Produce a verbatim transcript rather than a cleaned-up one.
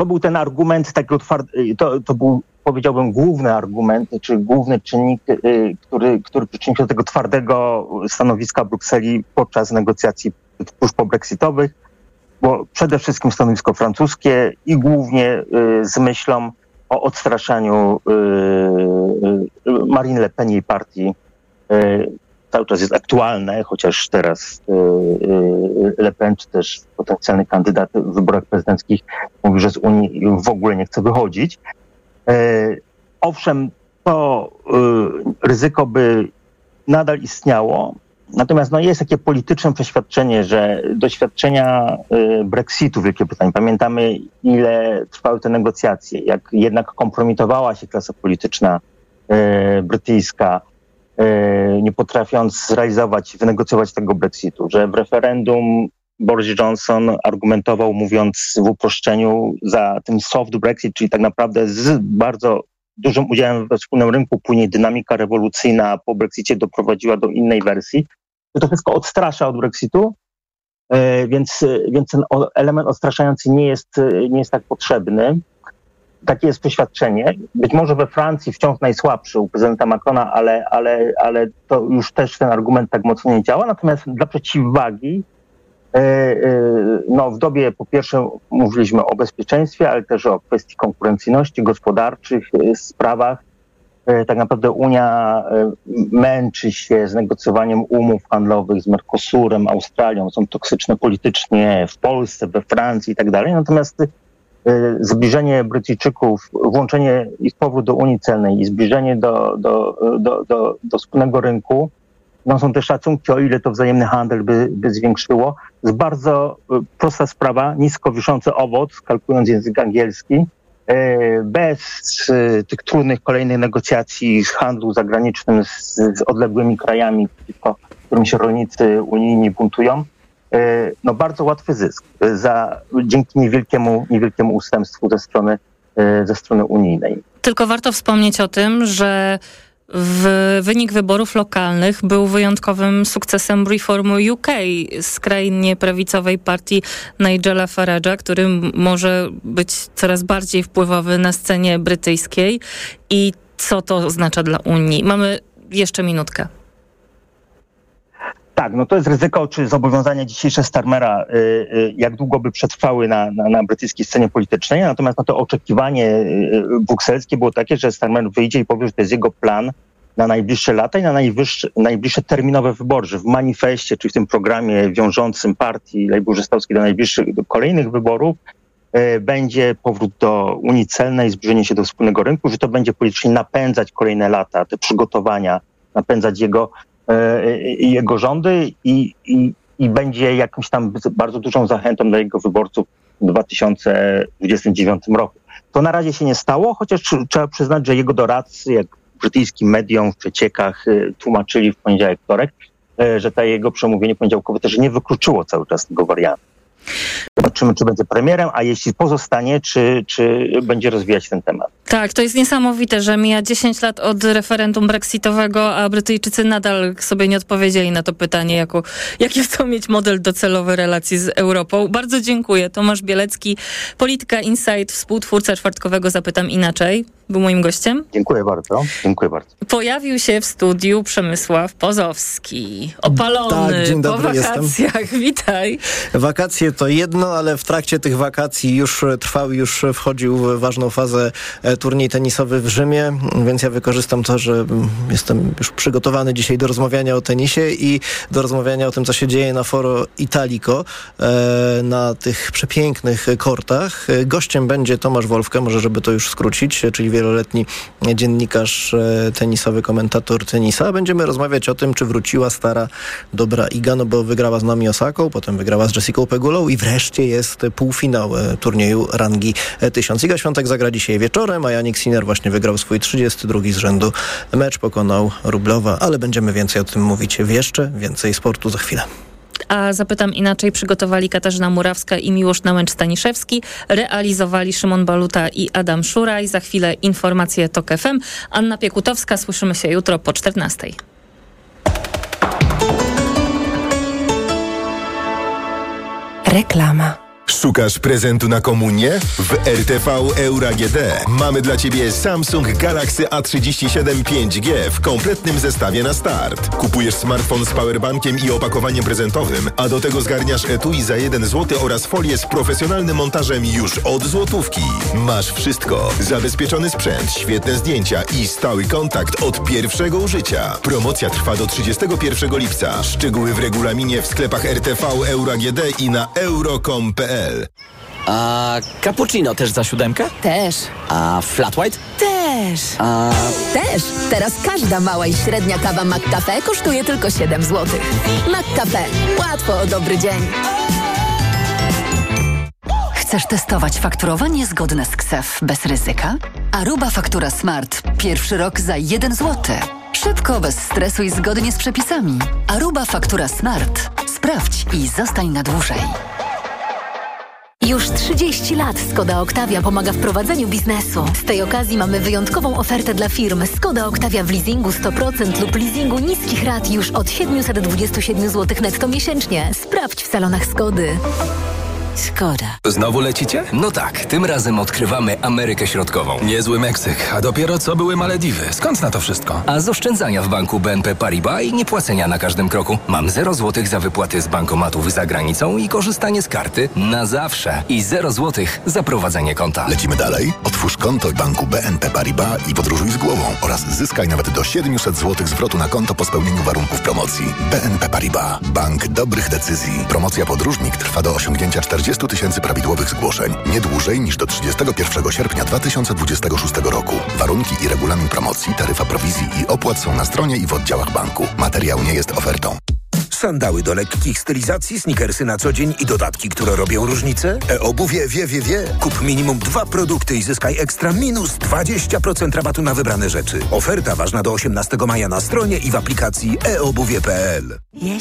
to był ten argument, taki otwarty, to, to był, powiedziałbym, główny argument, czy główny czynnik, który, który przyczynił się do tego twardego stanowiska Brukseli podczas negocjacji tuż po brexitowych, bo przede wszystkim stanowisko francuskie i głównie z myślą o odstraszaniu Marine Le Pen i jej partii cały czas jest aktualne, chociaż teraz Le Pen, czy też potencjalny kandydat w wyborach prezydenckich mówi, że z Unii w ogóle nie chce wychodzić. Owszem, to ryzyko by nadal istniało, natomiast no, jest takie polityczne przeświadczenie, że doświadczenia Brexitu, Wielkiej Brytanii, pamiętamy, ile trwały te negocjacje, jak jednak kompromitowała się klasa polityczna brytyjska, nie potrafiąc zrealizować, wynegocjować tego Brexitu, że w referendum Boris Johnson argumentował, mówiąc w uproszczeniu, za tym soft Brexit, czyli tak naprawdę z bardzo dużym udziałem we wspólnym rynku, później dynamika rewolucyjna po Brexicie doprowadziła do innej wersji, że to wszystko odstrasza od Brexitu, więc, więc ten element odstraszający nie jest, nie jest tak potrzebny. Takie jest przeświadczenie. Być może we Francji wciąż najsłabszy u prezydenta Macrona, ale, ale, ale to już też ten argument tak mocno nie działa. Natomiast dla przeciwwagi, no w dobie po pierwsze mówiliśmy o bezpieczeństwie, ale też o kwestii konkurencyjności, gospodarczych sprawach. Tak naprawdę Unia męczy się z negocjowaniem umów handlowych z Mercosurem, Australią. Są toksyczne politycznie w Polsce, we Francji i tak dalej. Natomiast zbliżenie Brytyjczyków, włączenie ich powrót do Unii Celnej i zbliżenie do, do, do, do, do wspólnego rynku, no są te szacunki, o ile to wzajemny handel by, by zwiększyło. To jest bardzo prosta sprawa, nisko wiszący owoc, kalkując język angielski, bez tych trudnych kolejnych negocjacji z handlu zagranicznym z, z odległymi krajami, przeciwko którym się rolnicy unijni buntują. No bardzo łatwy zysk za, dzięki niewielkiemu, niewielkiemu ustępstwu ze strony, ze strony unijnej. Tylko warto wspomnieć o tym, że w wynik wyborów lokalnych był wyjątkowym sukcesem Reformu U K, skrajnie prawicowej partii Nigela Farage'a, który może być coraz bardziej wpływowy na scenie brytyjskiej. I co to oznacza dla Unii? Mamy jeszcze minutkę. Tak, no to jest ryzyko, czy zobowiązania dzisiejsze Starmera, y, y, jak długo by przetrwały na, na, na brytyjskiej scenie politycznej. Natomiast no to oczekiwanie y, brukselskie było takie, że Starmer wyjdzie i powie, że to jest jego plan na najbliższe lata i na najbliższe terminowe wybory, że w manifestie, czyli w tym programie wiążącym partii lejburzystowskiej do najbliższych, do kolejnych wyborów y, będzie powrót do Unii Celnej, zbliżenie się do wspólnego rynku, że to będzie politycznie napędzać kolejne lata, te przygotowania, napędzać jego jego rządy i, i, i będzie jakimś tam bardzo dużą zachętą dla jego wyborców w dwa tysiące dwudziestym dziewiątym roku. To na razie się nie stało, chociaż trzeba przyznać, że jego doradcy, jak brytyjskim mediom w przeciekach tłumaczyli w poniedziałek, wtorek, że to jego przemówienie poniedziałkowe też nie wykluczyło cały czas tego wariantu. Zobaczymy, czy będzie premierem, a jeśli pozostanie, czy, czy będzie rozwijać ten temat. Tak, to jest niesamowite, że mija dziesięć lat od referendum brexitowego, a Brytyjczycy nadal sobie nie odpowiedzieli na to pytanie, jako, jaki to mieć model docelowy relacji z Europą. Bardzo dziękuję. Tomasz Bielecki, Polityka Insight, współtwórca czwartkowego Zapytam Inaczej, był moim gościem. Dziękuję bardzo. Dziękuję bardzo. Pojawił się w studiu Przemysław Pozowski. Opalony, tak, dzień dobry, po wakacjach. Jestem. Witaj. Wakacje to jedno, ale w trakcie tych wakacji już trwał, już wchodził w ważną fazę turniej tenisowy w Rzymie, więc ja wykorzystam to, że jestem już przygotowany dzisiaj do rozmawiania o tenisie i do rozmawiania o tym, co się dzieje na Foro Italico, na tych przepięknych kortach. Gościem będzie Tomasz Wolfke, może żeby to już skrócić, czyli wieloletni dziennikarz tenisowy, komentator tenisa. Będziemy rozmawiać o tym, czy wróciła stara, dobra Iga, no bo wygrała z Naomi Osaką, potem wygrała z Jessicą Pegulą i wreszcie jest półfinał turnieju rangi tysiąc. Iga Świątek zagra dzisiaj wieczorem, a Jannik Sinner właśnie wygrał swój trzydziesty drugi z rzędu mecz, pokonał Rublowa, ale będziemy więcej o tym mówić w jeszcze więcej sportu za chwilę. A Zapytam Inaczej przygotowali Katarzyna Murawska i Miłosz Nałęcz-Staniszewski, realizowali Szymon Baluta i Adam Szuraj. Za chwilę informacje TOK F M. Anna Piekutowska, słyszymy się jutro po czternastej. Reklama. Szukasz prezentu na komunię? W R T V Euro A G D mamy dla Ciebie Samsung Galaxy A trzydzieści siedem pięć G w kompletnym zestawie na start. Kupujesz smartfon z powerbankiem i opakowaniem prezentowym, a do tego zgarniasz etui za jeden złoty oraz folię z profesjonalnym montażem już od złotówki. Masz wszystko. Zabezpieczony sprzęt, świetne zdjęcia i stały kontakt od pierwszego użycia. Promocja trwa do trzydziestego pierwszego lipca. Szczegóły w regulaminie w sklepach R T V Euro A G D i na euro kropka com kropka p l. A cappuccino też za siódemkę? Też. A flat white? Też. A... Też. Teraz każda mała i średnia kawa McCafe kosztuje tylko siedem złotych. McCafe. Łatwo o dobry dzień. Chcesz testować fakturowanie zgodne z K S E F bez ryzyka? Aruba Faktura Smart. Pierwszy rok za jeden złoty. Szybko, bez stresu i zgodnie z przepisami. Aruba Faktura Smart. Sprawdź i zostań na dłużej. Już trzydzieści lat Skoda Octavia pomaga w prowadzeniu biznesu. Z tej okazji mamy wyjątkową ofertę dla firm. Skoda Octavia w leasingu sto procent lub leasingu niskich rat już od siedemset dwadzieścia siedem złotych netto miesięcznie. Sprawdź w salonach Skody. Skoda. Znowu lecicie? No tak, tym razem odkrywamy Amerykę Środkową. Niezły Meksyk, a dopiero co były Malediwy. Skąd na to wszystko? A z oszczędzania w banku B N P Paribas i niepłacenia na każdym kroku. Mam zero złotych za wypłaty z bankomatów za granicą i korzystanie z karty na zawsze. I zero złotych za prowadzenie konta. Lecimy dalej? Otwórz konto w banku B N P Paribas i podróżuj z głową. Oraz zyskaj nawet do siedemset złotych zwrotu na konto po spełnieniu warunków promocji. B N P Paribas. Bank dobrych decyzji. Promocja podróżnik trwa do osiągnięcia czterdziestu tysięcy prawidłowych zgłoszeń. Nie dłużej niż do trzydziestego pierwszego sierpnia dwa tysiące dwudziestego szóstego roku. Warunki i regulamin promocji, taryfa prowizji i opłat są na stronie i w oddziałach banku. Materiał nie jest ofertą. Sandały do lekkich stylizacji, sneakersy na co dzień i dodatki, które robią różnicę? E-obuwie wie, wie, wie. Kup minimum dwa produkty i zyskaj ekstra minus dwadzieścia procent rabatu na wybrane rzeczy. Oferta ważna do osiemnastego maja na stronie i w aplikacji e obuwie kropka p l.